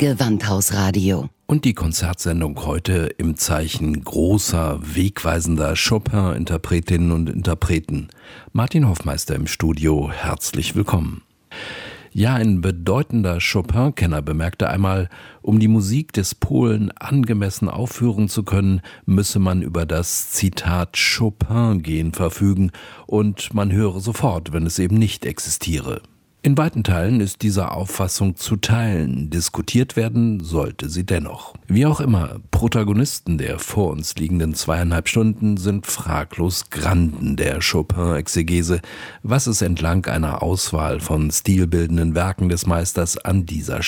Gewandhausradio. Und die Konzertsendung heute im Zeichen großer, wegweisender Chopin-Interpretinnen und Interpreten. Martin Hoffmeister im Studio, herzlich willkommen. Ja, ein bedeutender Chopin-Kenner bemerkte einmal, um die Musik des Polen angemessen aufführen zu können, müsse man über das, Zitat, Chopin-Gen verfügen und man höre sofort, wenn es eben nicht existiere. In weiten Teilen ist diese Auffassung zu teilen, diskutiert werden sollte sie dennoch. Wie auch immer, Protagonisten der vor uns liegenden 2,5 Stunden sind fraglos Granden der Chopin-Exegese, was es entlang einer Auswahl von stilbildenden Werken des Meisters an dieser